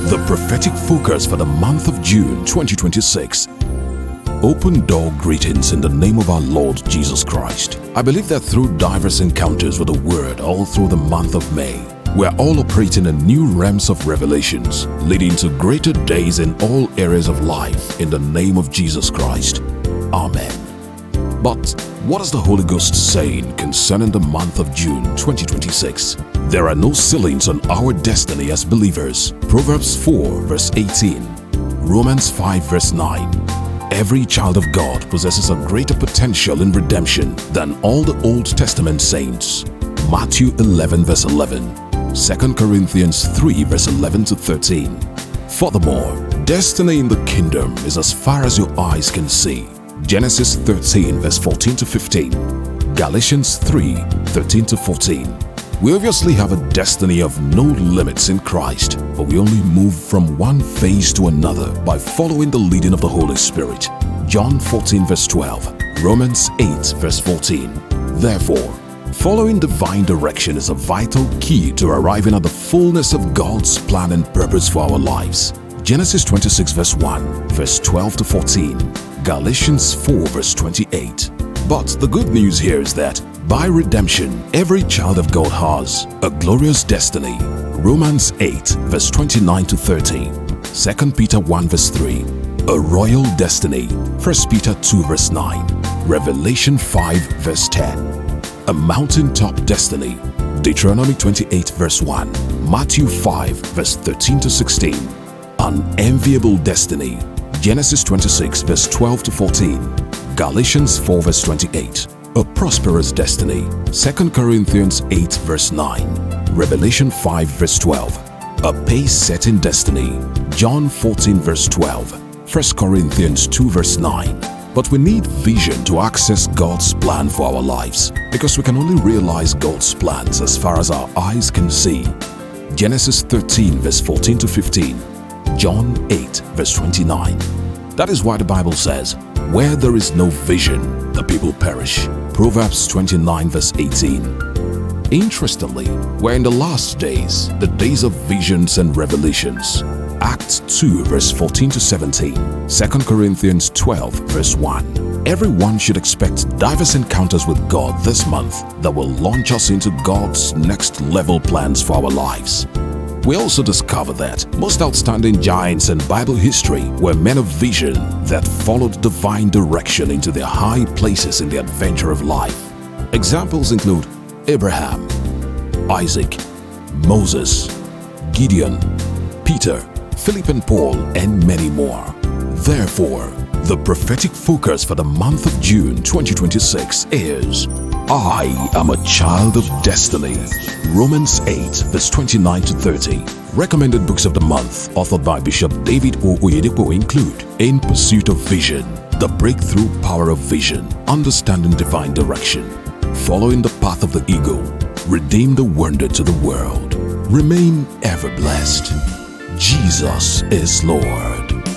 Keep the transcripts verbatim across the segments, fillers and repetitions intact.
the prophetic focus for the month of June twenty twenty-six. Open door greetings in the name of our Lord Jesus Christ. I believe that through diverse encounters with the Word all through the month of May, we are all operating in new realms of revelations, leading to greater days in all areas of life in the name of Jesus Christ. Amen. But what is the Holy Ghost saying concerning the month of June twenty twenty-six? There are no ceilings on our destiny as believers. Proverbs four verse eighteen, Romans five verse nine. Every child of God possesses a greater potential in redemption than all the Old Testament saints. Matthew eleven verse eleven, Second Corinthians three verse eleven to thirteen. Furthermore, destiny in the kingdom is as far as your eyes can see. Genesis thirteen verse fourteen to fifteen, Galatians three thirteen to fourteen. We obviously have a destiny of no limits in Christ, but we only move from one phase to another by following the leading of the Holy Spirit. John fourteen verse twelve, Romans eight verse fourteen. Therefore, following divine direction is a vital key to arriving at the fullness of God's plan and purpose for our lives. Genesis twenty-six verse one, verse twelve to fourteen, Galatians four verse twenty-eight. But the good news here is that by redemption, every child of God has a glorious destiny. Romans eight verse twenty-nine to thirty, Second Peter one verse three, a royal destiny. First Peter two verse nine, Revelation five verse ten, a mountaintop destiny. Deuteronomy twenty-eight verse one, Matthew five verse thirteen to sixteen, an enviable destiny. Genesis twenty-six verse twelve to fourteen, Galatians four verse twenty-eight, a prosperous destiny. Second Corinthians eight verse nine, Revelation five verse twelve, a pace-setting destiny. John fourteen verse twelve, First Corinthians two verse nine. But we need vision to access God's plan for our lives, because we can only realize God's plans as far as our eyes can see. Genesis thirteen verse fourteen to fifteen, John eight verse twenty-nine. That is why the Bible says, where there is no vision, the people perish. Proverbs twenty-nine verse eighteen. Interestingly, we're in the last days, the days of visions and revelations. Acts two verse fourteen to seventeen, Second Corinthians twelve verse one. Everyone should expect diverse encounters with God this month that will launch us into God's next level plans for our lives. We also discover that most outstanding giants in Bible history were men of vision that followed divine direction into their high places in the adventure of life. Examples include Abraham, Isaac, Moses, Gideon, Peter, Philip and Paul, and many more. Therefore, the prophetic focus for the month of June twenty twenty-six is I am a child of destiny. Romans eight verse twenty-nine to thirty. Recommended books of the month authored by Bishop David O. Oyedepo include In Pursuit of Vision, The Breakthrough Power of Vision, Understanding Divine Direction, Following the Path of the Eagle, Redeem the Wonder to the World. Remain ever blessed. Jesus is Lord.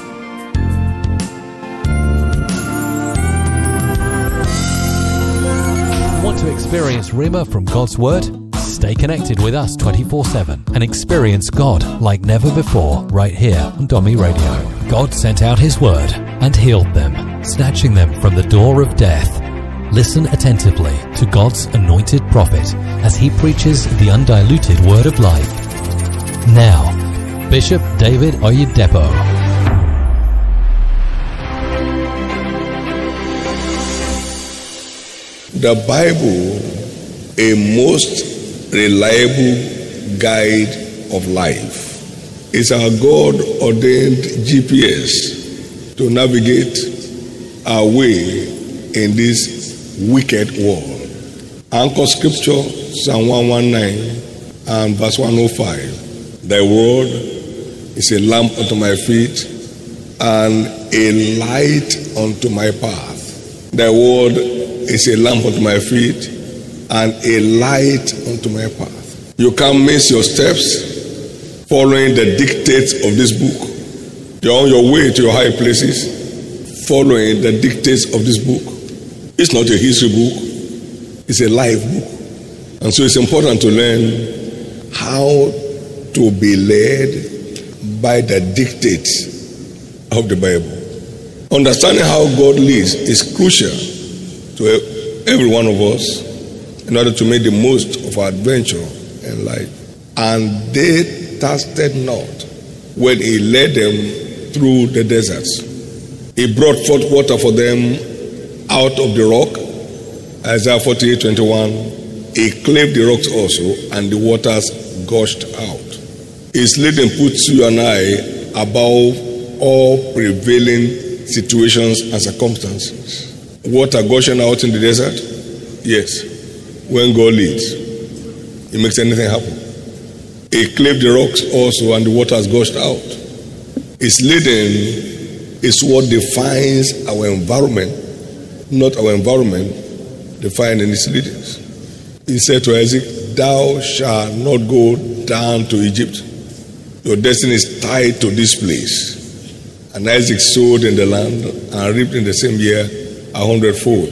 Want to experience Rhema from God's Word? Stay connected with us twenty-four seven and experience God like never before right here on Domi Radio. God sent out His Word and healed them, snatching them from the door of death. Listen attentively to God's anointed prophet as he preaches the undiluted Word of life. Now, Bishop David Oyedepo. The Bible, a most reliable guide of life, is our God-ordained G P S to navigate our way in this wicked world. Anchor scripture, Psalm one nineteen and verse one oh five. Thy word is a lamp unto my feet and a light unto my path. Thy word is a lamp unto my feet and a light unto my path. You can't miss your steps following the dictates of this book. You're on your way to your high places following the dictates of this book. It's not a history book, it's a life book. And so it's important to learn how to be led by the dictates of the Bible. Understanding how God leads is crucial to every one of us in order to make the most of our adventure in life. And they thirsted not when he led them through the deserts. He brought forth water for them out of the rock. Isaiah forty-eight twenty-one. He clave the rocks also, and the waters gushed out. His leading puts you and I above all prevailing situations and circumstances. Water gushing out in the desert? Yes. When God leads, He makes anything happen. He clave the rocks also, and the waters gushed out. His leading is what defines our environment, not our environment defining His leadings. He said to Isaac, "Thou shalt not go down to Egypt. Your destiny is tied to this place." And Isaac sowed in the land and reaped in the same year a hundredfold.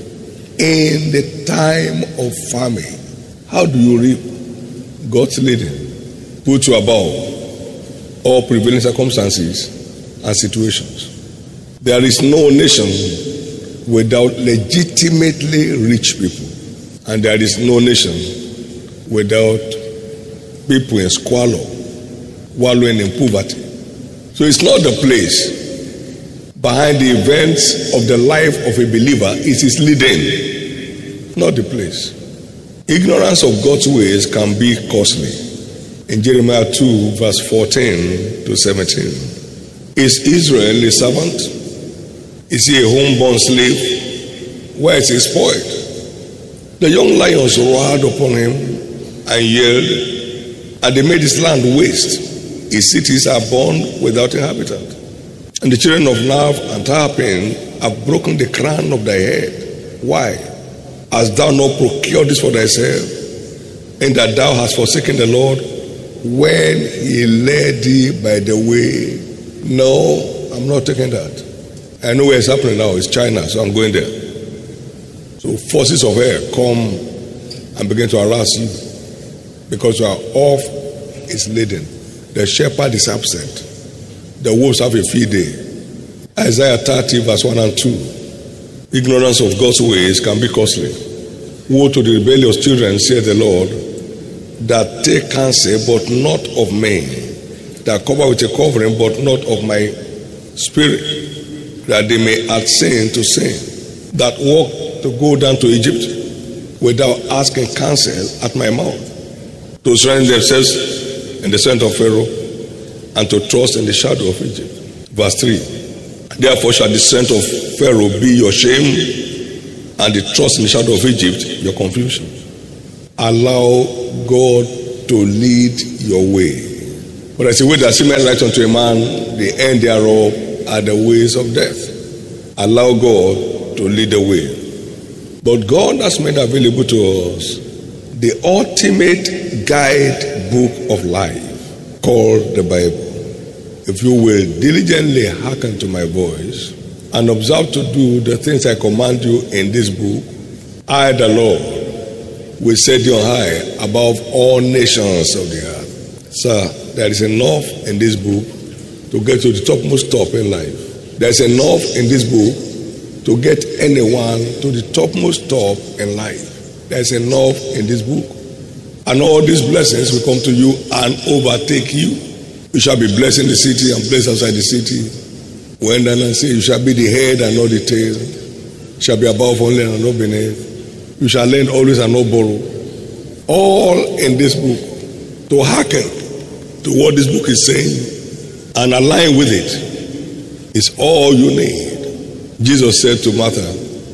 In the time of famine, how do you reap? God's leading puts you above all prevailing circumstances and situations. There is no nation without legitimately rich people, and there is no nation without people in squalor, wallowing in poverty. So it's not the place. Behind the events of the life of a believer is his leading, not the place. Ignorance of God's ways can be costly. In Jeremiah two, verse fourteen to seventeen. Is Israel a servant? Is he a homeborn slave? Why is he spoiled? The young lions roared upon him and yelled, and they made his land waste. His cities are burned without inhabitant. And the children of Nav and Tarpin have broken the crown of thy head. Why? Hast thou not procured this for thyself, in that thou hast forsaken the Lord when he led thee by the way? No, I'm not taking that. I know where it's happening now. It's China, so I'm going there. So forces of air come and begin to harass you because you are off his leading. The shepherd is absent. The wolves have a field day. Isaiah thirty, verse one and two. Ignorance of God's ways can be costly. Woe to the rebellious children, saith the Lord, that take counsel, but not of men, that cover with a covering, but not of my spirit, that they may add sin to sin, that walk to go down to Egypt without asking counsel at my mouth, to surrender themselves in the strength of Pharaoh, and to trust in the shadow of Egypt. Verse three. Therefore shall the strength of Pharaoh be your shame, and the trust in the shadow of Egypt your confusion. Allow God to lead your way. But as a way that seemeth right unto a man, the end thereof are the ways of death. Allow God to lead the way. But God has made available to us the ultimate guide book of life, called the Bible. If you will diligently hearken to my voice and observe to do the things I command you in this book, I, the Lord, will set you on high above all nations of the earth. Sir, there is enough in this book to get to the topmost top in life. There is enough in this book to get anyone to the topmost top in life. There is enough in this book. And all these blessings will come to you and overtake you. You shall be blessed in the city and blessed outside the city. When then I say, you shall be the head and not the tail. You shall be above only and not beneath. You shall lend always and not borrow. All in this book. To hearken to what this book is saying and align with it is all you need. Jesus said to Martha,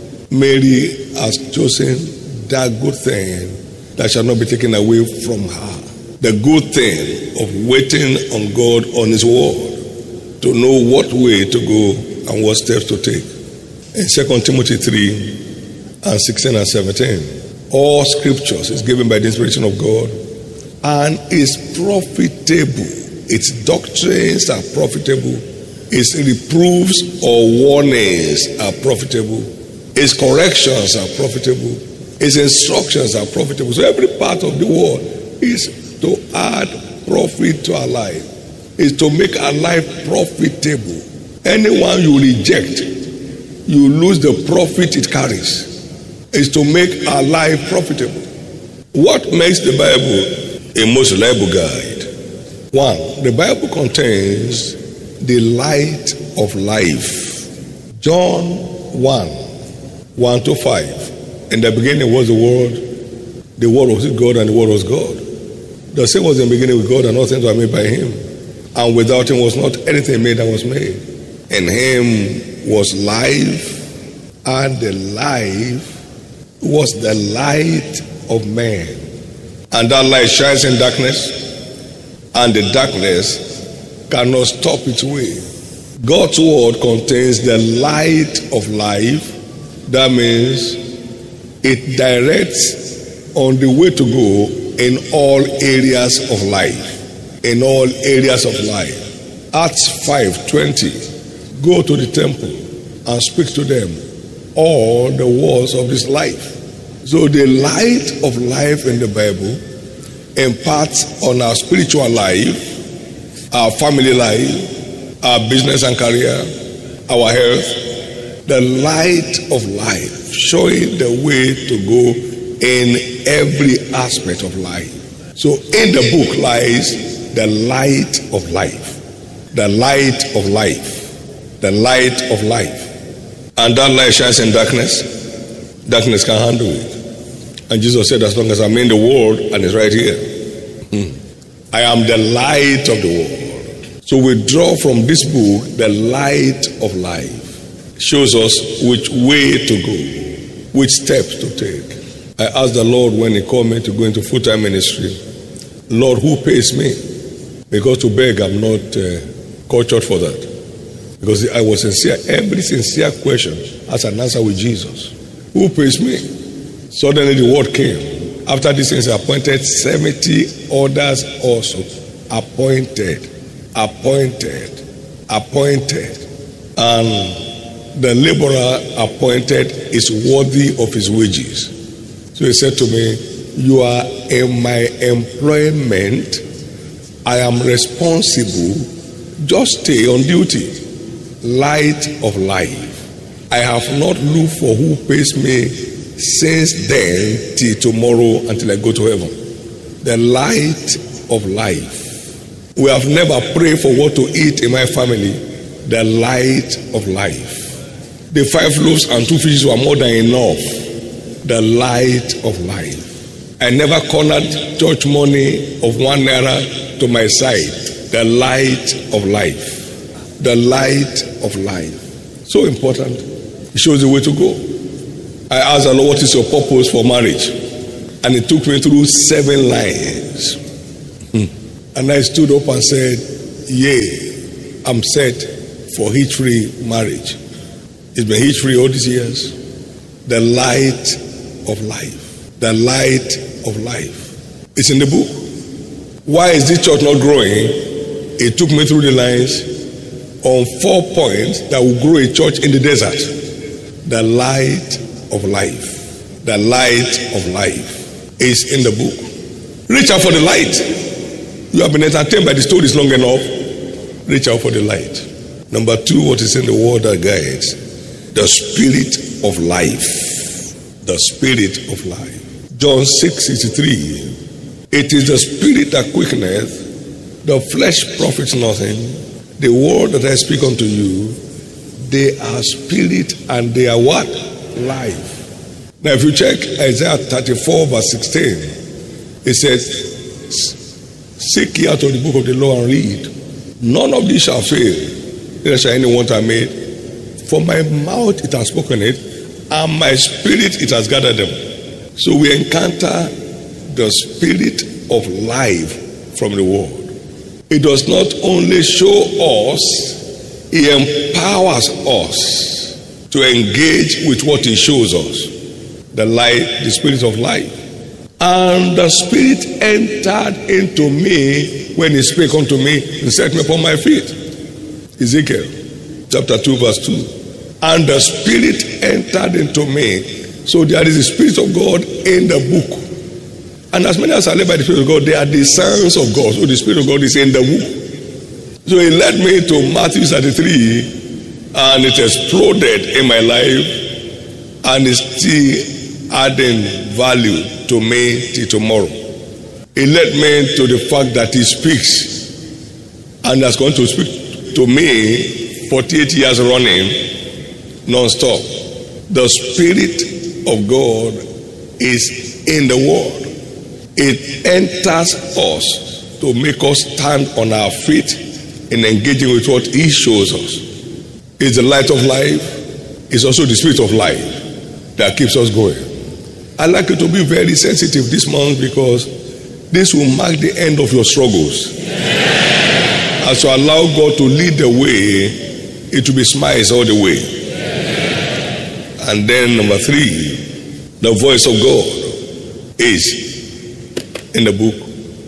Mary has chosen that good thing that shall not be taken away from her. The good thing of waiting on God on his word, to know what way to go and what steps to take. In Second Timothy three and sixteen and seventeen, all scriptures is given by the inspiration of God and is profitable. Its doctrines are profitable. Its reproofs or warnings are profitable. Its corrections are profitable. Its instructions are profitable. So every part of the word is to add profit to our life. is to make our life profitable. Anyone you reject, you lose the profit it carries. Is to make our life profitable. What makes the Bible a most reliable guide? One, the Bible contains the light of life. John one, one to five. In the beginning was the Word, the Word was with God, and the Word was God. The same was in the beginning with God, and all things were made by Him. And without Him was not anything made that was made. In Him was life, and the life was the light of man. And that light shines in darkness, and the darkness cannot stop its way. God's word contains the light of life. That means it directs on the way to go in all areas of life. In all areas of life. Acts five twenty. Go to the temple and speak to them all the words of this life. So the light of life in the Bible imparts on our spiritual life, our family life, our business and career, our health, the light of life, showing the way to go in every aspect of life. So in the book lies the light of life, the light of life, the light of life. And that light shines in darkness. Darkness can handle it. And Jesus said, as long as I'm in the world, and it's right here, hmm, I am the light of the world. So we draw from this book the light of life. Shows us which way to go, which steps to take. I asked the Lord when He called me to go into full-time ministry, Lord, who pays me? Because to beg, I'm not uh, cultured for that. Because I was sincere. Every sincere question has an answer with Jesus. Who pays me? Suddenly the word came. After this, He appointed seventy others also. Appointed, appointed, appointed. And the laborer appointed is worthy of his wages. So He said to me, you are in my employment. I am responsible. Just stay on duty. Light of life. I have not looked for who pays me since then till tomorrow until I go to heaven. The light of life. We have never prayed for what to eat in my family. The light of life. The five loaves and two fishes were more than enough. The light of life. I never cornered church money of one naira to my side. The light of life. The light of life. So important. It shows the way to go. I asked the Lord, what is your purpose for marriage? And He took me through seven lines. Hmm. And I stood up and said, yea, I'm set for hitch-free marriage. It's been hitch-free all these years. The light of life. The light of life. It's in the book. Why is this church not growing? It took me through the lines on four points that will grow a church in the desert. The light of life. The light of life is in the book. Reach out for the light. You have been entertained by the stories long enough. Reach out for the light. Number two, what is in the word that guides? The spirit of life. The spirit of life. John six sixty-three. It is the spirit that quickeneth, the flesh profits nothing. The word that I speak unto you, they are spirit and they are what? Life. Now if you check Isaiah thirty-four verse sixteen, it says, seek ye out of the book of the law and read. None of these shall fail, neither shall any want are made. For my mouth it has spoken it, and my spirit it has gathered them. So we encounter the spirit of life from the word. It does not only show us, it empowers us to engage with what He shows us. The light, the spirit of life. And the Spirit entered into me when He spake unto me and set me upon my feet. Ezekiel chapter two verse two. And the Spirit entered into me. So there is the Spirit of God in the book. And as many as are led by the Spirit of God, they are the sons of God. So the Spirit of God is in the book. So he led me to Matthew thirty-three, and it exploded in my life, and it's still adding value to me till tomorrow. He led me to the fact that he speaks, and has going to speak to me forty-eight years running, non-stop. The Spirit of God is in the Word. It enters us to make us stand on our feet in engaging with what He shows us. It's the light of life. It's also the Spirit of life that keeps us going. I'd like you to be very sensitive this month, because this will mark the end of your struggles. As you allow God to lead the way, it will be smiles all the way. And then number three, the voice of God is in the book.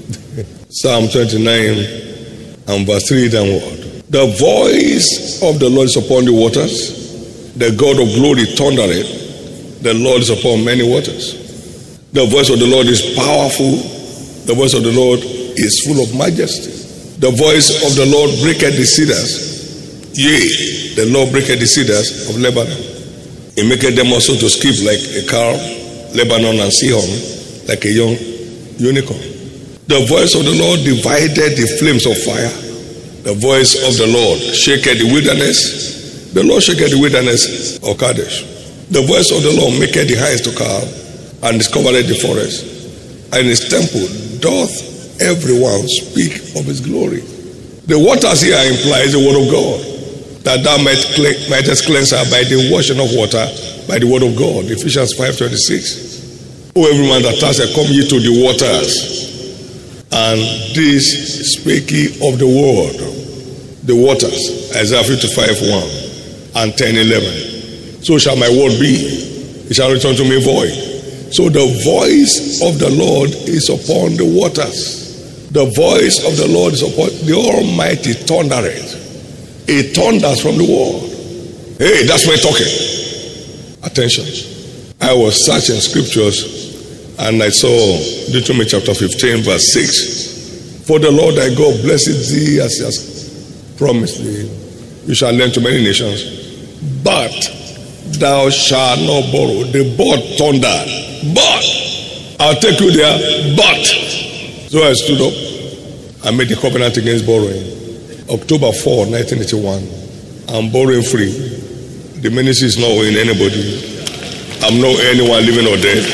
Psalm twenty-nine and verse three downward. The voice of the Lord is upon the waters. The God of glory thundereth. The Lord is upon many waters. The voice of the Lord is powerful. The voice of the Lord is full of majesty. The voice of the Lord breaketh the cedars. Yea, the Lord breaketh the cedars of Lebanon. He maketh them also to skip like a calf, Lebanon and Sihon, like a young unicorn. The voice of the Lord divided the flames of fire. The voice of the Lord shaketh the wilderness. The Lord shaketh the wilderness of Kadesh. The voice of the Lord maketh the heights to calve, and discovereth the forest. And in his temple doth everyone speak of his glory. The waters here implies the word of God, that thou might mightest cleanse her by the washing of water, by the word of God. Ephesians five twenty-six. O every man that thirsteth, come ye to the waters. And this spake he of the word, the waters. Isaiah fifty-five one and ten eleven. So shall my word be, it shall return to me void. So the voice of the Lord is upon the waters. The voice of the Lord is upon the Almighty thundereth. It thunders from the world. Hey, that's my talking. Attention. I was searching scriptures, and I saw Deuteronomy chapter fifteen verse six. For the Lord thy God blessed thee as he has promised thee. You shall lend to many nations, but thou shalt not borrow. The but thundered. But I'll take you there. But so I stood up and made a covenant against borrowing. October fourth, nineteen eighty-one. I'm borrowing free. The ministry is not owing anybody. I'm not anyone living or dead.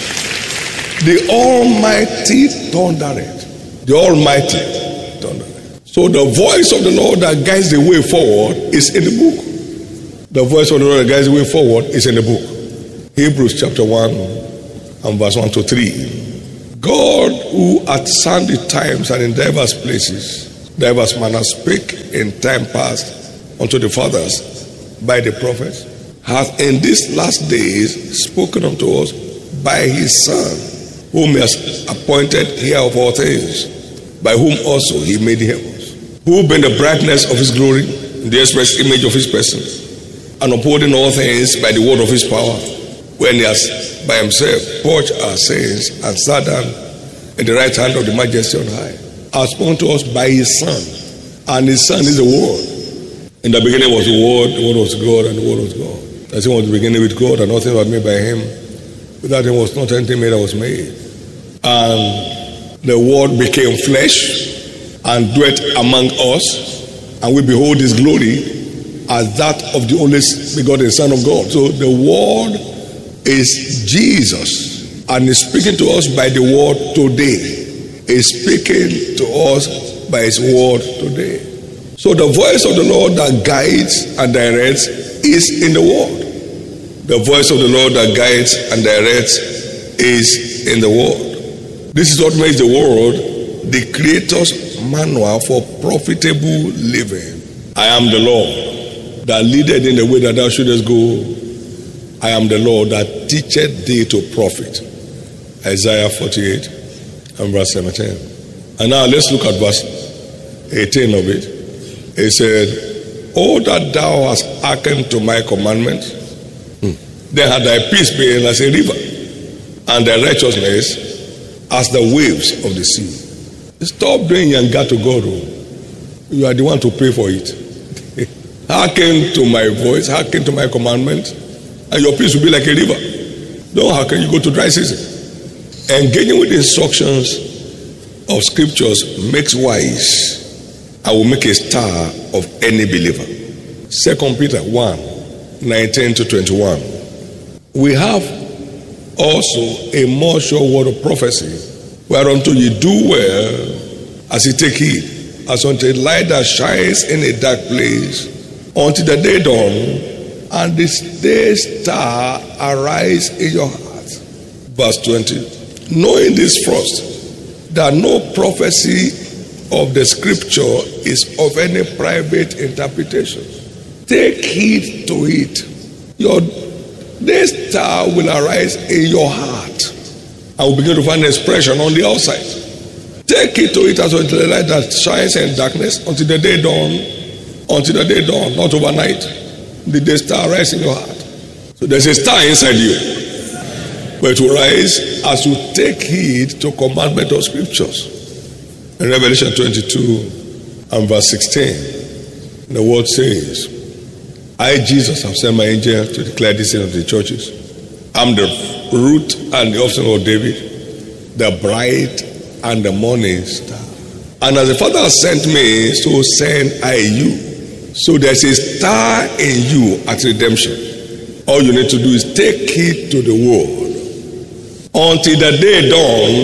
The Almighty thundereth. The Almighty thundereth. So the voice of the Lord that guides the way forward is in the book. The voice of the Lord that guides the way forward is in the book. Hebrews chapter one and verse one to three. God, who at sundry times and in diverse places, diverse manner spake in time past unto the fathers by the prophets, hath in these last days spoken unto us by his Son, whom he has appointed heir of all things, by whom also he made the heavens, who being the brightness of his glory, the express image of his person, and upholding all things by the word of his power, when he has by himself purged our sins and sat down in the right hand of the majesty on high, has spoken to us by his Son, and his Son is the Word. In the beginning was the Word, the Word was God, and the Word was God. The same was the beginning with God, and nothing was made by him. Without him was not anything made that was made. And the Word became flesh and dwelt among us, and we behold his glory as that of the only begotten Son of God. So the Word is Jesus, and is speaking to us by the Word today. Is speaking to us by his word today. So the voice of the Lord that guides and directs is in the word. The voice of the Lord that guides and directs is in the word. This is what makes the word the Creator's manual for profitable living. I am the Lord that leadeth in the way that thou shouldest go. I am the Lord that teacheth thee to profit. Isaiah forty-eight and verse seventeen. And now let's look at verse eighteen of it. It said, "Oh, that thou hast hearkened to my commandments, hmm. then had thy peace been as a river, and thy righteousness as the waves of the sea." Stop doing yanga to God. You are the one to pay for it. Hearken to my voice, hearken to my commandment, and your peace will be like a river. Don't hearken, you go to dry season. Engaging with the instructions of scriptures makes wise. I will make a star of any believer. Second Peter one, nineteen to twenty-one. We have also a more sure word of prophecy, whereunto ye do well, as ye take heed, as unto a light that shines in a dark place, until the day dawn, and this day star arise in your heart. Verse twenty. Knowing this first, that no prophecy of the scripture is of any private interpretation. Take heed to it. Your day star will arise in your heart. I will begin to find expression on the outside. Take heed to it as until the light that shines in darkness, until the day dawn, until the day dawn, not overnight. The day star rises in your heart. So there's a star inside you. But it will rise as you take heed to commandment of scriptures. In Revelation twenty-two and verse sixteen, the word says, I, Jesus, have sent my angel to declare this thing of the churches. I'm the root and the offspring of David, the bright and the morning star. And as the Father has sent me, so send I you. So there's a star in you at redemption. All you need to do is take heed to the word until the day dawn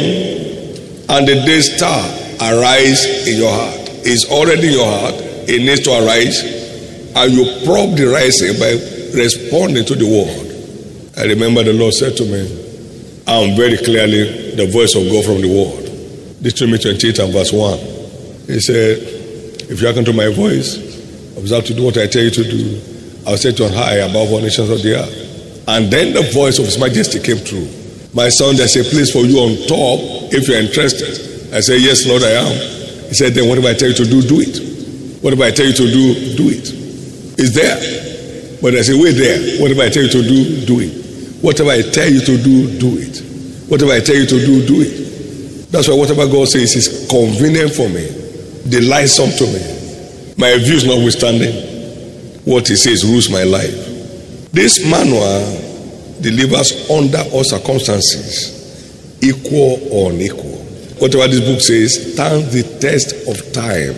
and the day star arise in your heart. It's already in your heart. It needs to arise, and you prop the rising by responding to the word. I remember the Lord said to me, I'm very clearly the voice of God from the word. Deuteronomy twenty-eight and verse one. He said, if you hearken to my voice, observe to do what I tell you to do, I'll set you on high above all nations of the earth. And then the voice of His Majesty came through. My son, there's a place for you on top if you're interested. I said, yes, Lord, I am. He said, then whatever I tell you to do, do it. Whatever I tell you to do, do it. It's there. But I say, wait there. Whatever I tell you to do, do it. Whatever I tell you to do, do it. Whatever I tell you to do, do it. That's why whatever God says is convenient for me, delightsome to me. My views notwithstanding, what He says rules my life. This manual delivers under all circumstances, equal or unequal. Whatever this book says stands the test of time.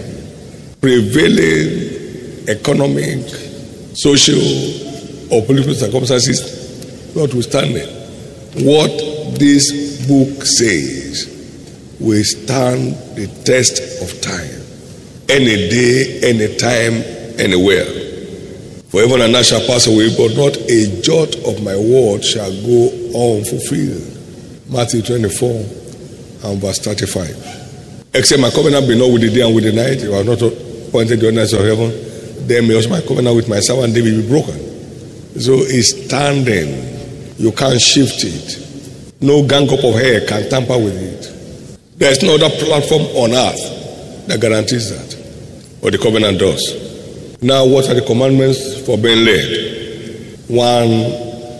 Prevailing economic, social, or political circumstances notwithstanding, what this book says will stand the test of time. Any day, any time, anywhere. For heaven and earth shall pass away, but not a jot of my word shall go unfulfilled. Matthew twenty-four and verse thirty-five. Except my covenant be not with the day and with the night, you have not appointed the ordinance of heaven, then may also my covenant with my servant David be broken. So it's standing. You can't shift it. No gang up of hair can tamper with it. There's no other platform on earth that guarantees that. Or the covenant does. Now, what are the commandments for being led? One,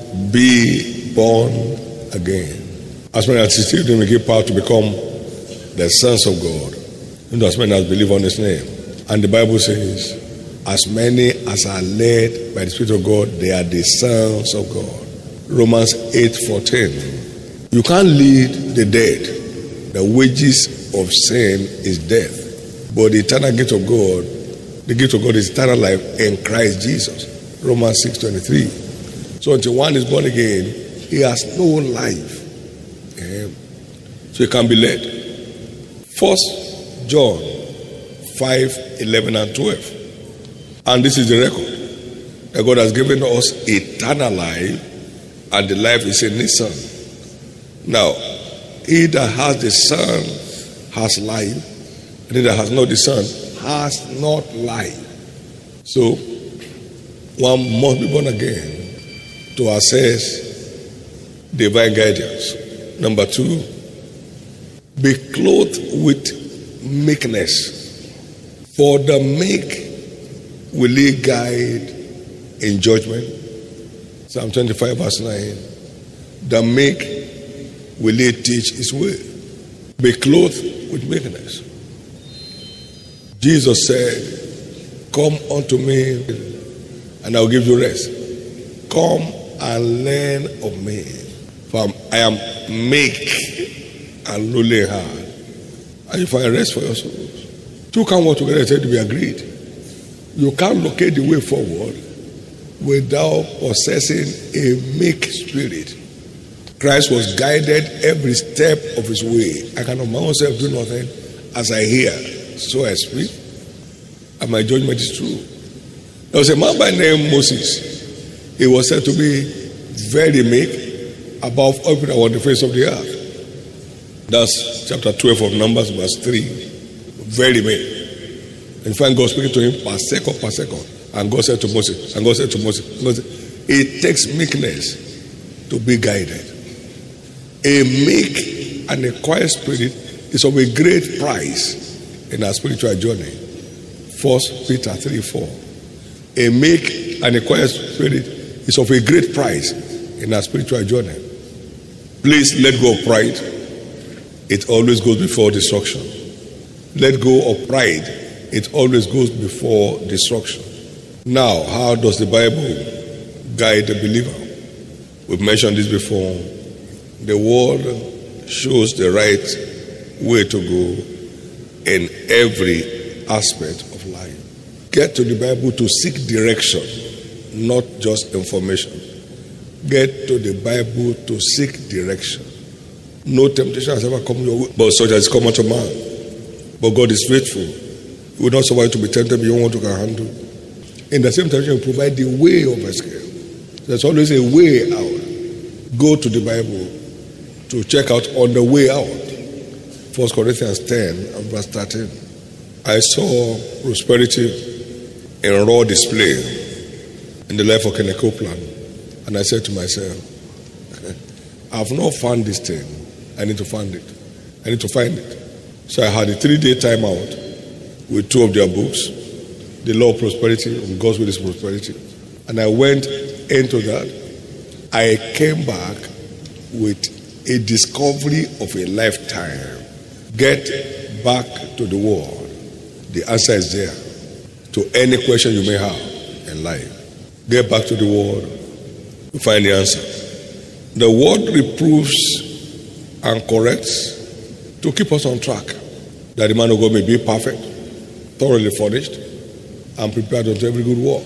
be born again. As many as received Him, He gave power to become the sons of God. And as many as believe on His name. And the Bible says, as many as are led by the Spirit of God, they are the sons of God. Romans eight fourteen. You can't lead the dead. The wages of sin is death. But the eternal gift of God, the gift of God is eternal life in Christ Jesus. Romans six twenty-three. So until one is born again, he has no life. Yeah. So he can be led. First John five eleven and twelve. And this is the record. That God has given us eternal life, and the life is in His Son. Now, he that has the Son has life, and he that has not the Son has not life. So, one must be born again to access divine guidance. Number two, be clothed with meekness. For the meek will He guide in judgment. Psalm twenty-five verse nine. The meek will He teach His way. Be clothed with meekness. Jesus said, come unto me and I'll give you rest. Come and learn of me. For I am meek and lowly in heart, and you find rest for your souls. Two can work together and say to be agreed. You can't locate the way forward without possessing a meek spirit. Christ was guided every step of his way. I can of my own self do nothing. As I hear, so I speak, and my judgment is true. There was a man by name Moses. He was said to be very meek, above all people on the face of the earth. That's chapter twelve of Numbers, verse three. Very meek. And find God speaking to him per second, per second. And God said to Moses, and God said to Moses, God said, it takes meekness to be guided. A meek and a quiet spirit is of a great price in our spiritual journey. First Peter three four. A meek and a quiet spirit is of a great price in our spiritual journey. Please let go of pride. It always goes before destruction. Let go of pride. It always goes before destruction. Now, how does the Bible guide the believer? We've mentioned this before. The Word shows the right way to go in every aspect of life. Get to the Bible to seek direction, not just information. Get to the Bible to seek direction. No temptation has ever come your way, but such as come unto man. But God is faithful. He will not survive to be tempted beyond what you can handle. In the same time, He will provide the way of escape. There's always a way out. Go to the Bible to check out on the way out. First Corinthians ten and verse thirteen. I saw prosperity in raw display in the life of Kenneth Copeland. And I said to myself, I have not found this thing. I need to find it. I need to find it. So I had a three-day time out with two of their books, The Law of Prosperity and God's Will is Prosperity. And I went into that. I came back with a discovery of a lifetime. Get back to the Word. The answer is there to any question you may have in life. Get back to the Word. You find the answer. The Word reproves and corrects to keep us on track, that the man of God may be perfect, thoroughly furnished, and prepared unto every good work.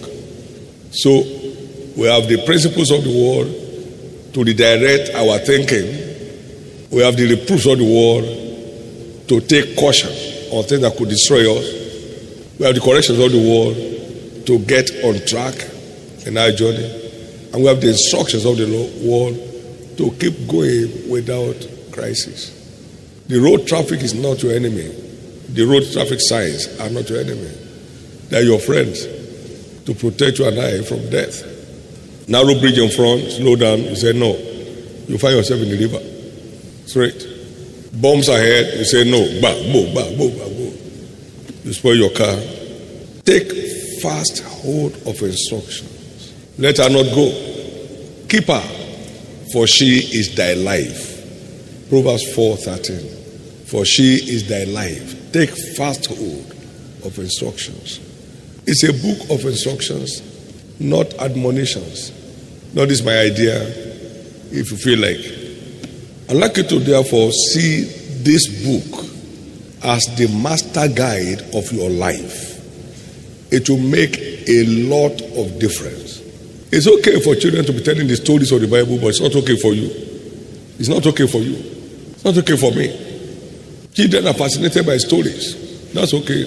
So we have the principles of the Word to redirect our thinking. We have the reproofs of the Word to take caution on things that could destroy us. We have the corrections of the Word to get on track in our journey. And we have the instructions of the Word to keep going without crisis. The road traffic is not your enemy. The road traffic signs are not your enemy. They are your friends to protect you and I from death. Narrow bridge in front, slow down. You say no. You find yourself in the river. Straight. Bombs ahead. You say no. Bah, boom, bah, boom, bah, boom. You spoil your car. Take fast hold of instructions. Let her not go. Keep her, for she is thy life. Proverbs four thirteen. For she is thy life. Take fast hold of instructions. It's a book of instructions, not admonitions. Not this is my idea, if you feel like. I'd like you to therefore see this book as the master guide of your life. It will make a lot of difference. It's okay for children to be telling the stories of the Bible, but it's not okay for you. It's not okay for you. It's not okay for me. Children are fascinated by stories. That's okay.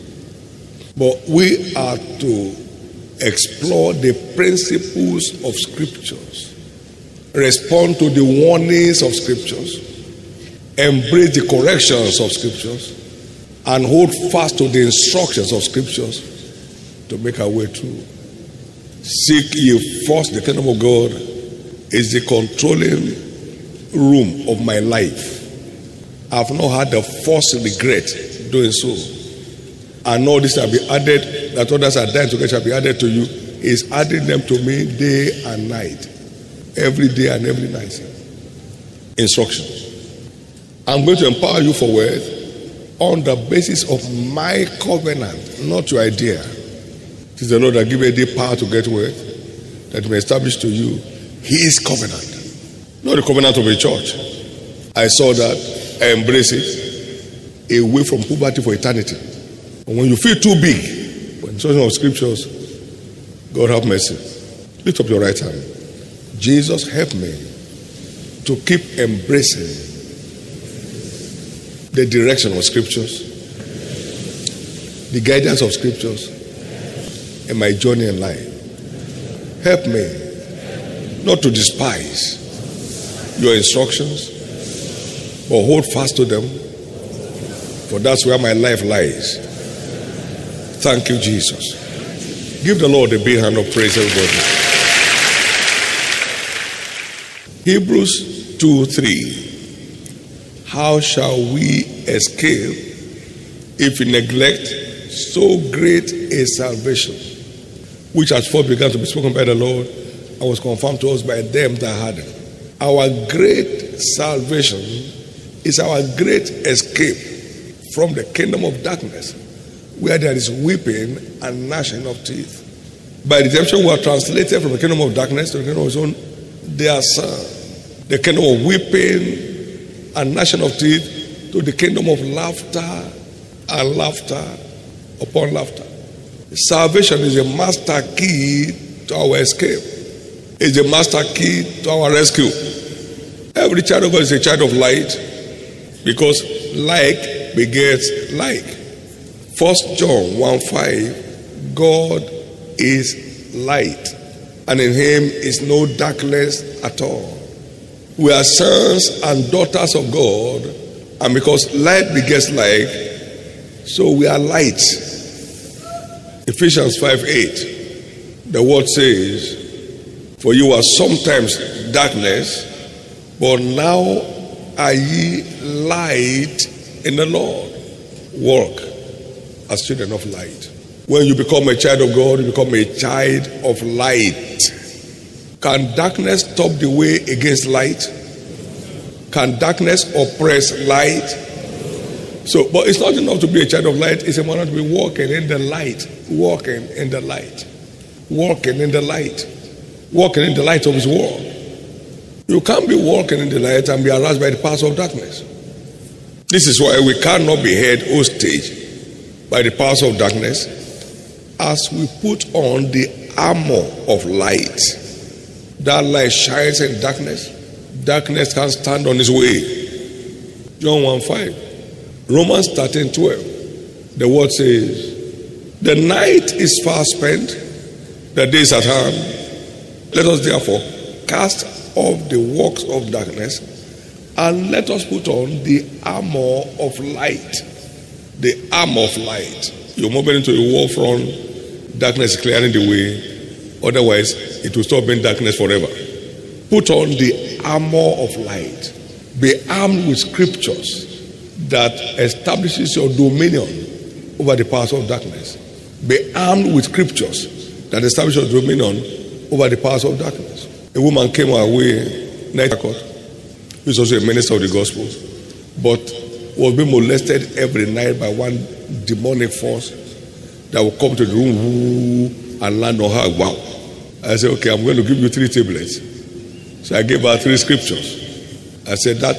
But we are to explore the principles of scriptures, respond to the warnings of scriptures, embrace the corrections of scriptures, and hold fast to the instructions of scriptures to make our way through. Seek ye first the kingdom of God is the controlling room of my life. I have not had the first regret doing so. And all this shall be added, that others are dying together shall be added to you, is adding them to me day and night. Every day and every night. Instructions. I'm going to empower you for wealth on the basis of my covenant, not your idea. It is the Lord that give you the power to get wealth, that may establish to you his covenant, not the covenant of a church. I saw that, I embrace it, away from poverty for eternity. And when you feel too big, when talking of scriptures, God have mercy. Lift up your right hand. Jesus, help me to keep embracing the direction of scriptures, the guidance of scriptures in my journey in life. Help me not to despise your instructions, but hold fast to them, for that's where my life lies. Thank you, Jesus. Give the Lord a big hand of praise, everybody. Hebrews two three. How shall we escape if we neglect so great a salvation, which has first begun to be spoken by the Lord and was confirmed to us by them that had it? Our great salvation is our great escape from the kingdom of darkness, where there is weeping and gnashing of teeth. By redemption, we are translated from the kingdom of darkness to the kingdom of his own dear Son. The kingdom of weeping and gnashing of teeth to the kingdom of laughter and laughter upon laughter. Salvation is a master key to our escape. It's a master key to our rescue. Every child of God is a child of light, because like begets like. First John one five, God is light, and in him is no darkness at all. We are sons and daughters of God, and because light begets like, so we are light. Ephesians five eight, the word says, for you are sometimes darkness, but now are ye light in the Lord. Walk as children of light. When you become a child of God, you become a child of light. Can darkness stop the way against light? Can darkness oppress light? So, but it's not enough to be a child of light. It's a matter to be walking in the light. Walking in the light. Walking in the light. Walking in the light of his word. You can't be walking in the light and be aroused by the powers of darkness. This is why we cannot be held hostage by the powers of darkness, as we put on the armor of light. That light shines in darkness. Darkness can't stand on its way. John one five. Romans thirteen twelve. The word says, the night is far spent, the day is at hand. Let us therefore cast off the works of darkness, and let us put on the armor of light. The armor of light. You're moving into a war front, darkness is clearing the way, otherwise it will stop being darkness forever. Put on the armor of light. Be armed with scriptures that establishes your dominion over the powers of darkness. Be armed with scriptures that establish your dominion over the powers of darkness. A woman came our way, night court, who is also a minister of the gospel, but was being molested every night by one demonic force that will come to the room woo, and land on her. Wow. I said, okay, I'm going to give you three tablets. So I gave her three scriptures. I said, that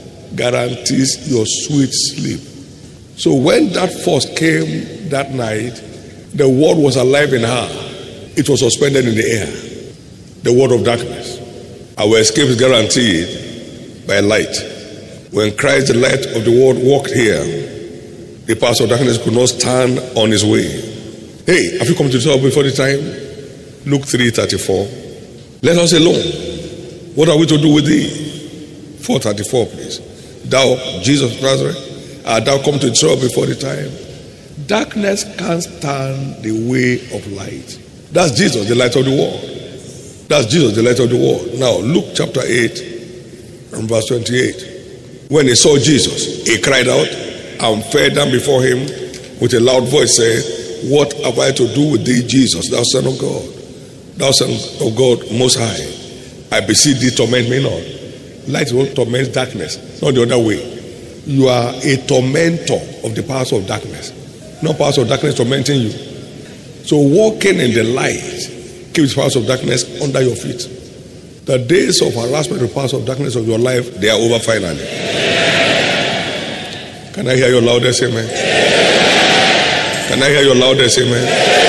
guarantees your sweet sleep. So when that force came that night, the word was alive in her. It was suspended in the air. The word of darkness. Our escape is guaranteed by light. When Christ, the light of the world, walked here, the powers of darkness could not stand on his way. Hey, have you come to the top before the time? Luke three thirty-four. Let us alone. What are we to do with thee? four thirty-four, please. Thou, Jesus of Nazareth, art thou come to the top before the time? Darkness can't stand the way of light. That's Jesus, the light of the world. That's Jesus, the light of the world. Now, Luke chapter eight and verse twenty-eight. When he saw Jesus, he cried out and fell down before him with a loud voice, saying, what have I to do with thee, Jesus, thou Son of God? Thou Son of God, Most High, I beseech thee, torment me not. Light won't torment darkness, not the other way. You are a tormentor of the powers of darkness. No powers of darkness tormenting you. So walking in the light keeps powers of darkness under your feet. The days of harassment with powers of darkness of your life, they are over finally. Can I hear your loudest amen? Can I hear your loudest amen?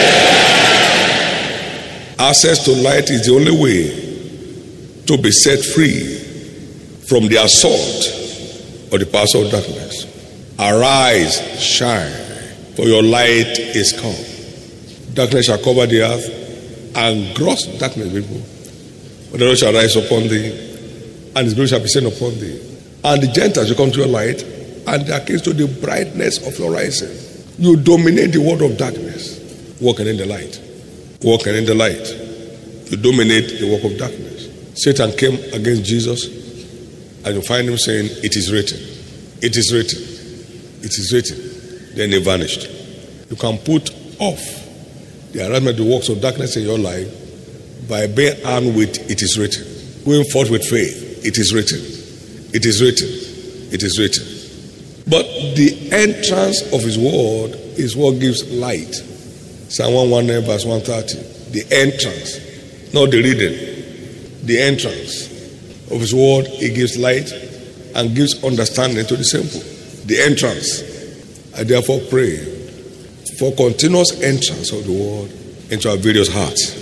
Access to light is the only way to be set free from the assault of the powers of darkness. Arise, shine, for your light is come. Darkness shall cover the earth, and gross darkness people. But the Lord shall rise upon thee, and his glory shall be seen upon thee. And the Gentiles will come to your light, and their kings to the brightness of your rising. You dominate the world of darkness, walking in the light. Walking in the light. You dominate the work of darkness. Satan came against Jesus, and you find him saying, it is written. It is written. It is written. Then he vanished. You can put off the harassment of the works of darkness in your life by being armed with it is written. Going forth with faith. It is written. It is written. It is written. But the entrance of his word is what gives light. Psalm one nineteen verse one thirty. The entrance, not the reading. The entrance of his word, it gives light and gives understanding to the simple. The entrance. I therefore pray for continuous entrance of the word into our various hearts.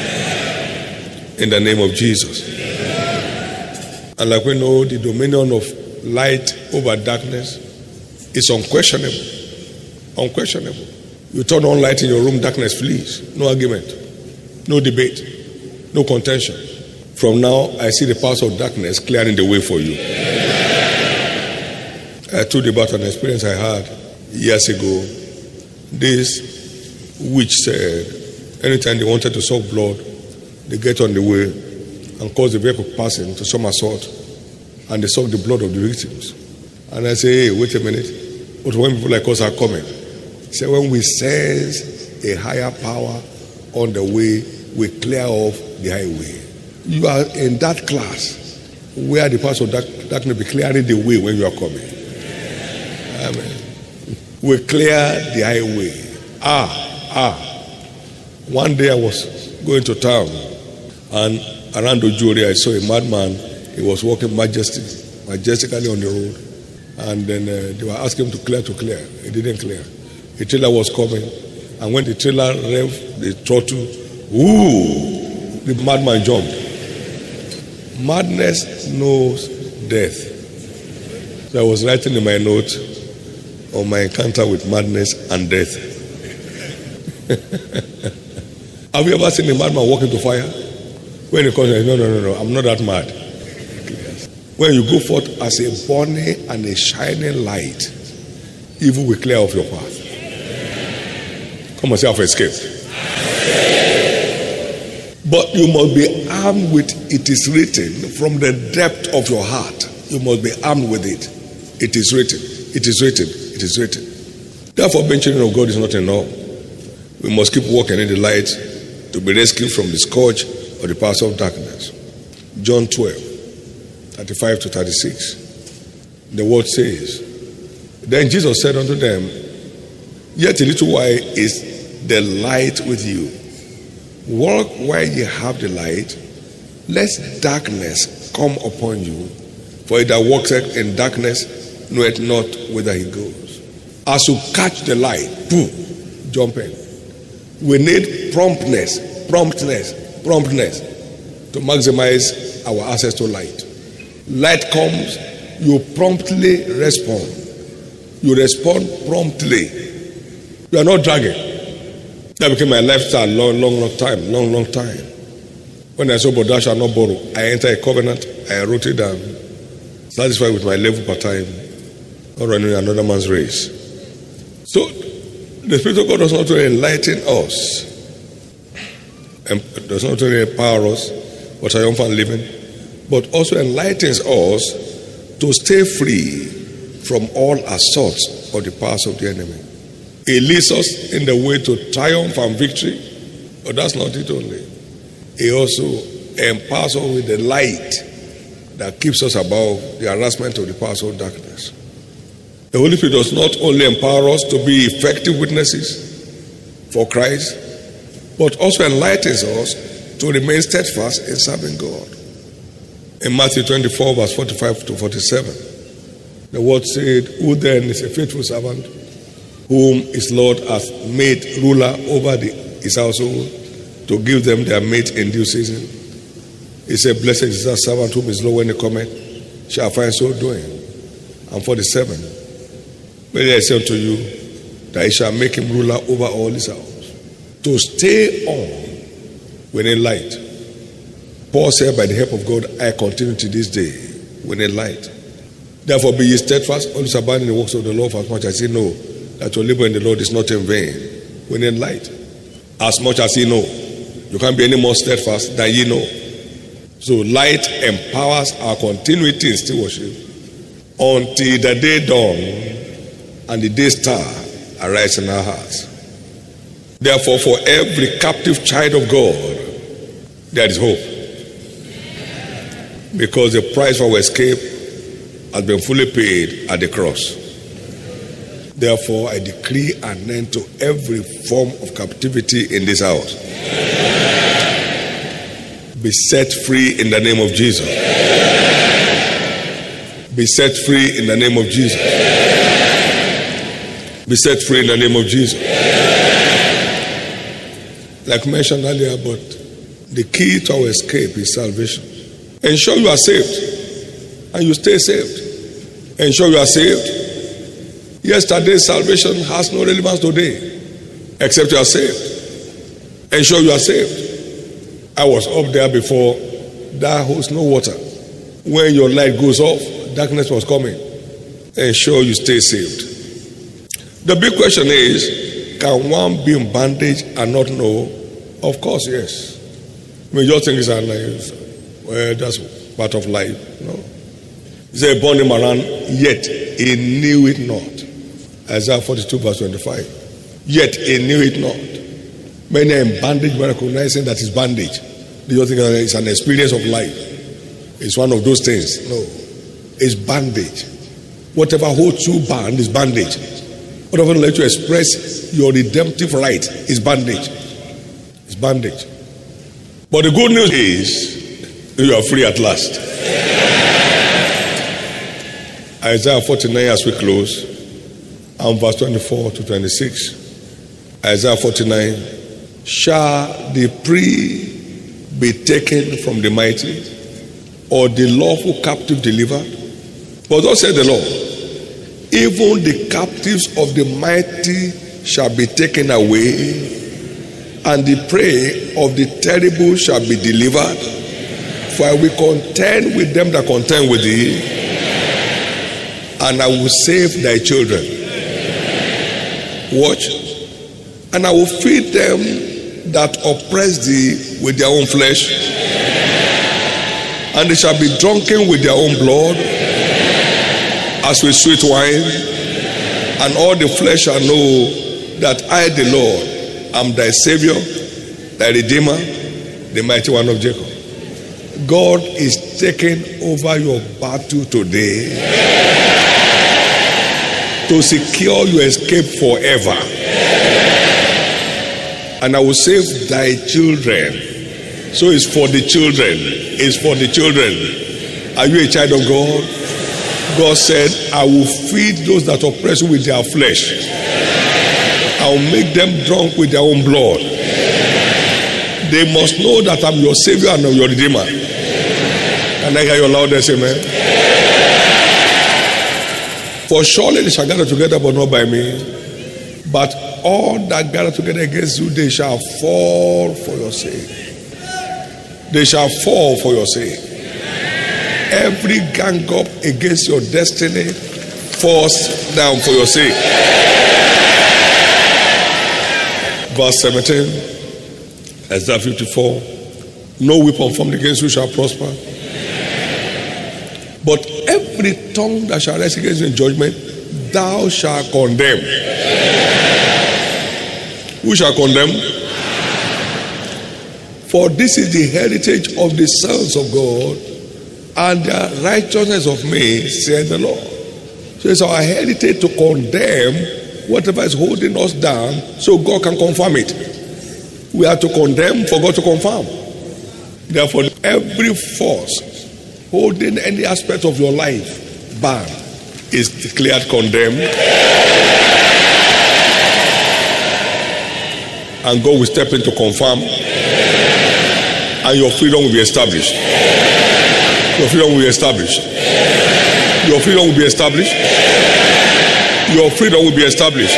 In the name of Jesus. And like we know, the dominion of light over darkness is unquestionable. Unquestionable. You turn on light in your room, darkness flees. No argument. No debate. No contention. From now, I see the powers of darkness clearing the way for you. I told you about an experience I had years ago. This witch said, anytime they wanted to suck blood, they get on the way and cause the vehicle passing to somersault, and they suck the blood of the victims. And I say, hey, wait a minute. But when people like us are coming, say when we sense a higher power on the way, we clear off the highway. You are in that class where the powers of dark, darkness be clearing the way when you are coming. Amen. We clear the highway. Ah, ah. One day I was going to town, and around Ojuri I saw a madman. He was walking majestic, majestically on the road. And then uh, they were asking him to clear, to clear. He didn't clear. A trailer was coming. And when the trailer revved the throttle, ooh, the madman jumped. Madness knows death. So I was writing in my note on my encounter with madness and death. Have you ever seen a madman walk into fire? When he comes, no, no, no, no, I'm not that mad. When you go forth as a burning and a shining light, evil will clear off your path. Come and say, I've escaped. But you must be armed with it is written from the depth of your heart. You must be armed with it. It is written. It is written. It is written. Therefore, being children of God is not enough. We must keep walking in the light to be rescued from the scourge of the powers of darkness. John twelve, thirty-five to thirty-six. The word says, then Jesus said unto them, yet a little while is the light with you. Walk while ye have the light, lest darkness come upon you. For he that walketh in darkness knoweth not whither he goes. As you catch the light, boom, jump in. We need promptness, promptness, promptness to maximize our access to light. Light comes, you promptly respond. You respond promptly. You are not dragging. That became my lifestyle long, long, long time, long, long time. When I saw but thou shalt not borrow, I entered a covenant, I wrote it down, satisfied with my level per time, not running another man's race. So, the Spirit of God does not only enlighten us, and does not only empower us for triumphant living, but also enlightens us to stay free from all assaults of the powers of the enemy. It leads us in the way to triumph and victory, but that's not it only. It also empowers us with the light that keeps us above the harassment of the powers of darkness. The Holy Spirit does not only empower us to be effective witnesses for Christ, but also enlightens us to remain steadfast in serving God. In Matthew twenty-four, verse forty-five to forty-seven, the word said, "Who then is a faithful servant, whom his Lord hath made ruler over the, his household, to give them their meat in due season? He said, Blessed is that servant whom his Lord, when he cometh, shall find so doing." And forty-seven, "Verily I say unto you, that he shall make him ruler over all his house." To stay on with a light. Paul said, by the help of God, I continue to this day with a light. Therefore be ye steadfast, always abiding in the works of the Lord, for as much as ye know that your labor in the Lord is not in vain. With a light. As much as ye know. You can't be any more steadfast than ye know. So light empowers our continuity in stewardship until the day dawn and the day star arise in our hearts. Therefore, for every captive child of God, there is hope. Because the price for our escape has been fully paid at the cross. Therefore, I decree an end to every form of captivity in this house. Be set free in the name of Jesus. Be set free in the name of Jesus. Be set free in the name of Jesus. Like mentioned earlier, but the key to our escape is salvation. Ensure you are saved and you stay saved. Ensure you are saved. Yesterday's salvation has no relevance today except you are saved. Ensure you are saved. I was up there before. That holds no water. When your light goes off, darkness was coming. Ensure you stay saved. The big question is, can one be in bondage and not know? Of course, yes. We just think it's our life. Well, that's part of life. No. He said, born him around, yet he knew it not. Isaiah forty-two, verse twenty-five. Yet he knew it not. Many are in bondage, but recognizing that it's bondage. They just think it's an experience of life. It's one of those things. No. It's bondage. Whatever holds you bound is bondage. Whatever will let you express your redemptive right is bondage. It's bondage. But the good news is, you are free at last. Isaiah forty-nine, as we close, and verse twenty-four to twenty-six. Isaiah forty-nine, shall the prey be taken from the mighty, or the lawful captive delivered? But thus said the Lord, even the captives of the mighty shall be taken away, and the prey of the terrible shall be delivered. For I will contend with them that contend with thee, and I will save thy children. Watch. And I will feed them that oppress thee with their own flesh, and they shall be drunken with their own blood, as with sweet wine. And all the flesh shall know that I, the Lord, am thy Savior, thy Redeemer, the mighty one of Jacob. God is taking over your battle today to secure your escape forever. And I will save thy children. So it's for the children. It's for the children. Are you a child of God? God said, I will feed those that oppress you with their flesh. I will make them drunk with their own blood. They must know that I'm your Savior and I'm your Redeemer. Can I hear your loudest amen? For surely they shall gather together, but not by me. But all that gather together against you, they shall fall for your sake. They shall fall for your sake. Every gang up against your destiny falls down for your sake. Verse seventeen, Isaiah fifty-four. No weapon formed against you shall prosper. But every tongue that shall rise against you in judgment, thou shalt condemn. Who shall condemn? For this is the heritage of the sons of God, and the righteousness of me, said the Lord. So it's our heritage to condemn whatever is holding us down so God can confirm it. We have to condemn for God to confirm. Therefore, every force holding any aspect of your life back is declared condemned. And God will step in to confirm. And your freedom will be established. Your freedom will be established. Your freedom will be established. Your freedom will be established.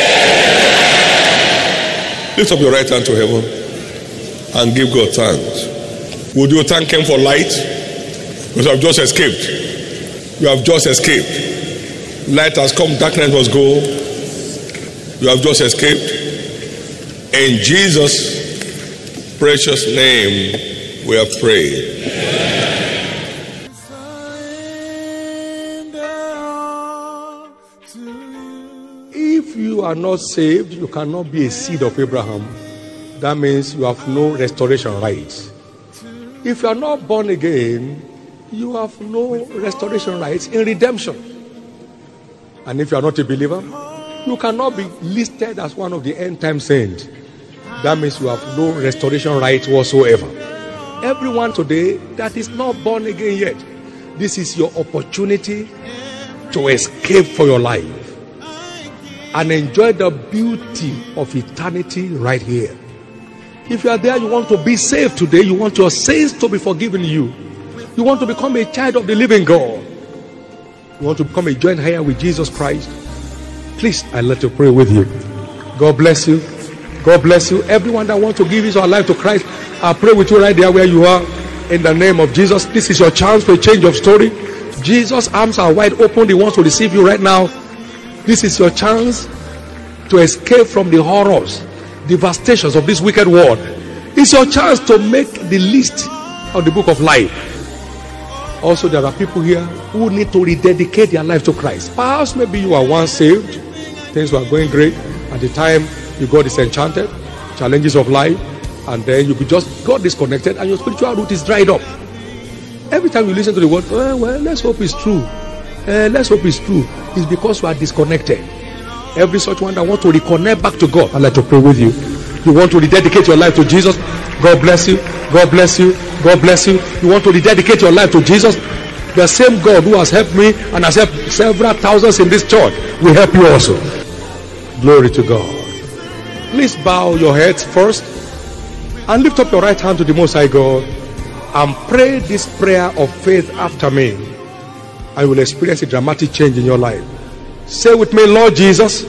Lift up your right hand to heaven and give God thanks. Would you thank Him for light? Because you have just escaped. You have just escaped. Light has come, darkness must go. You have just escaped. In Jesus' precious name we have prayed. If you are not saved, you cannot be a seed of Abraham. That means you have no restoration rights. If you are not born again, you have no restoration rights in redemption. And if you are not a believer, you cannot be listed as one of the end time saints. That means you have no restoration rights whatsoever. Everyone today that is not born again yet, this is your opportunity to escape for your life and enjoy the beauty of eternity right here. If you are there, you want to be saved today, you want your sins to be forgiven you, you want to become a child of the living God, you want to become a joint heir with Jesus Christ, please, I'd like to pray with you. God bless you. God bless you. Everyone that wants to give his or her life to Christ, I pray with you right there where you are. In the name of Jesus, this is your chance for a change of story. Jesus' arms are wide open. He wants to receive you right now. This is your chance to escape from the horrors, devastations of this wicked world. It's your chance to make the list of the book of life. Also, there are people here who need to rededicate their life to Christ. Perhaps maybe you are once saved, things were going great at the time you got disenchanted, challenges of life, and then you just got disconnected and your spiritual root is dried up. Every time you listen to the word, oh, well, let's hope it's true. Uh, let's hope it's true. It's because you are disconnected. Every such one that wants to reconnect back to God, I'd like to pray with you. You want to rededicate your life to Jesus? God bless you. God bless you. God bless you. You want to rededicate your life to Jesus? The same God who has helped me and has helped several thousands in this church will help you also. Glory to God. Please bow your heads first and lift up your right hand to the Most High God and pray this prayer of faith after me. I will experience a dramatic change in your life. Say with me, Lord Jesus,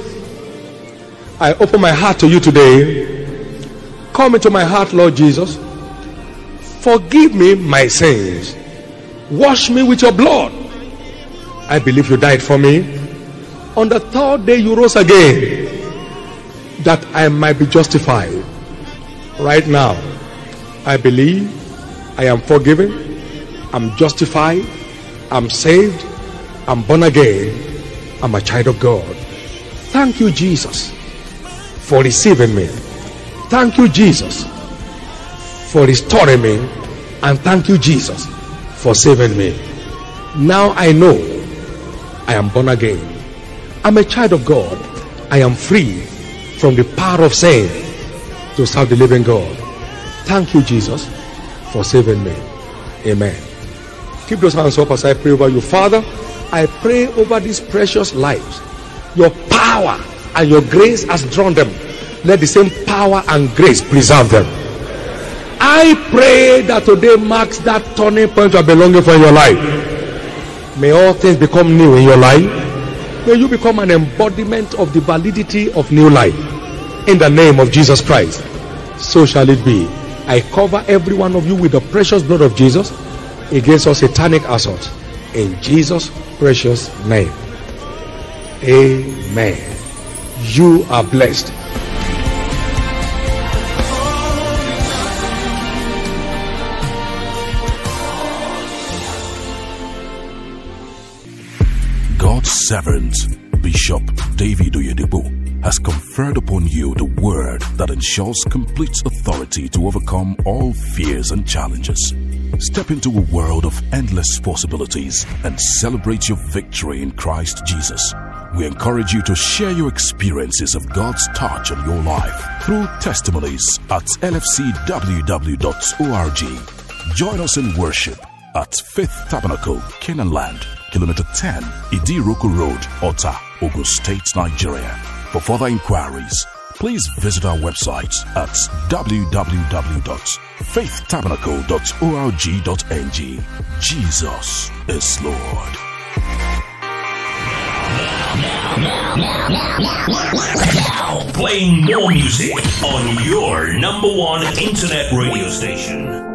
I open my heart to you today. Come into my heart, Lord Jesus. Forgive me my sins. Wash me with your blood. I believe you died for me. On the third day you rose again, that I might be justified. Right now, I believe I am forgiven, I'm justified, I'm saved, I'm born again, I'm a child of God. Thank you, Jesus, for receiving me. Thank you, Jesus, for restoring me. And thank you, Jesus, for saving me. Now I know I am born again. I'm a child of God. I am free from the power of sin to serve the living God. Thank you, Jesus, for saving me. Amen. Keep those hands up as I pray over you. Father, I pray over these precious lives. Your power and your grace has drawn them. Let the same power and grace preserve them. I pray that today marks that turning point of belonging for your life. May all things become new in your life. May you become an embodiment of the validity of new life. In the name of Jesus Christ, so shall it be. I cover every one of you with the precious blood of Jesus against all satanic assaults. In Jesus' precious name. Amen. You are blessed. God's servant, Bishop David Oyedepo, has conferred upon you the word that ensures complete authority to overcome all fears and challenges. Step into a world of endless possibilities and celebrate your victory in Christ Jesus. We encourage you to share your experiences of God's touch on your life through testimonies at L F C W W dot org. Join us in worship at Faith Tabernacle, Canaan Land, Kilometer ten, Idiroko Road, Ota, Ogun State, Nigeria. For further inquiries, please visit our website at w w w dot faith tabernacle dot org dot n g. Jesus is Lord. Now playing more music on your number one internet radio station.